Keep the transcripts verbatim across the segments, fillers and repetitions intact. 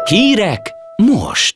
Hírek most!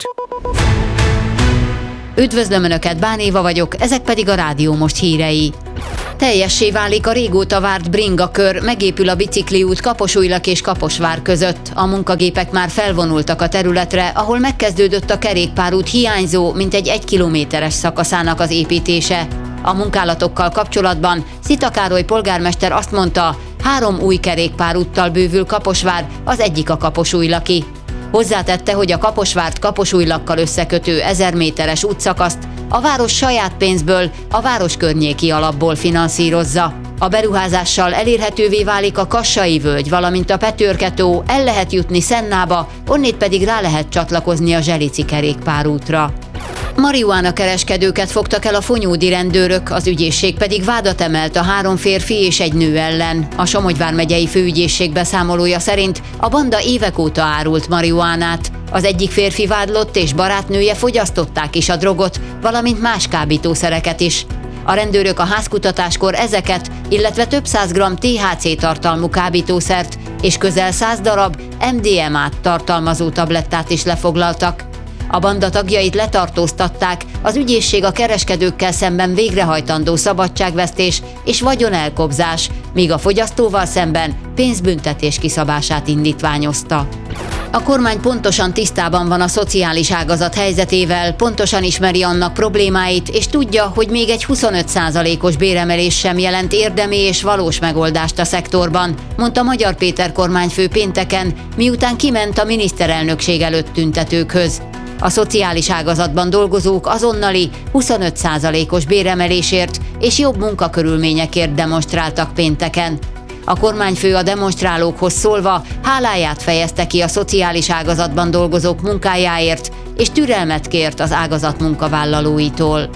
Üdvözlöm Önöket, Bán Éva vagyok, ezek pedig a Rádió Most hírei. Teljessé válik a régóta várt bringakör, megépül a bicikliút Kaposújlak és Kaposvár között. A munkagépek már felvonultak a területre, ahol megkezdődött a kerékpárút hiányzó, mintegy egy kilométeres szakaszának az építése. A munkálatokkal kapcsolatban Szita Károly polgármester azt mondta, három új kerékpárúttal bővül Kaposvár, az egyik a kaposújlaki. Hozzátette, hogy a Kaposvárt Kaposújlakkal összekötő ezer méteres útszakaszt a város saját pénzből, a város környéki alapból finanszírozza. A beruházással elérhetővé válik a Kassai völgy, valamint a Petőrke-tó, el lehet jutni Szennába, onnét pedig rá lehet csatlakozni a Zselici kerékpárútra. Marihuána kereskedőket fogtak el a fonyódi rendőrök, az ügyészség pedig vádat emelt a három férfi és egy nő ellen. A Somogy vármegyei főügyészség beszámolója szerint a banda évek óta árult marihuánát. Az egyik férfi vádlott és barátnője fogyasztották is a drogot, valamint más kábítószereket is. A rendőrök a házkutatáskor ezeket, illetve több száz gramm té há cé tartalmú kábítószert és közel száz darab em dé em á-t tartalmazó tablettát is lefoglaltak. A banda tagjait letartóztatták, az ügyészség a kereskedőkkel szemben végrehajtandó szabadságvesztés és vagyonelkobzás, míg a fogyasztóval szemben pénzbüntetés kiszabását indítványozta. A kormány pontosan tisztában van a szociális ágazat helyzetével, pontosan ismeri annak problémáit, és tudja, hogy még egy huszonöt százalékos béremelés sem jelent érdemi és valós megoldást a szektorban, mondta Magyar Péter kormányfő pénteken, miután kiment a miniszterelnökség előtt tüntetőkhöz. A szociális ágazatban dolgozók azonnali huszonöt százalékos béremelésért és jobb munkakörülményekért demonstráltak pénteken. A kormányfő a demonstrálókhoz szólva háláját fejezte ki a szociális ágazatban dolgozók munkájáért, és türelmet kért az ágazat munkavállalóitól.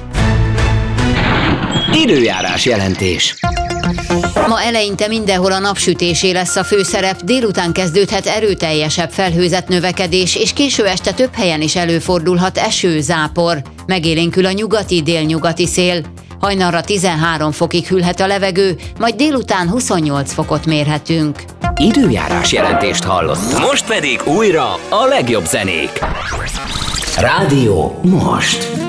Időjárás jelentés. Ma eleinte mindenhol a napsütésé lesz a főszerep, délután kezdődhet erőteljesebb felhőzet növekedés, és késő este több helyen is előfordulhat eső, zápor. Megélénkül a nyugati-délnyugati szél. Hajnalra tizenhárom fokig hűlhet a levegő, majd délután huszonnyolc fokot mérhetünk. Időjárás jelentést hallottak. Most pedig újra a legjobb zenék. Rádió Most.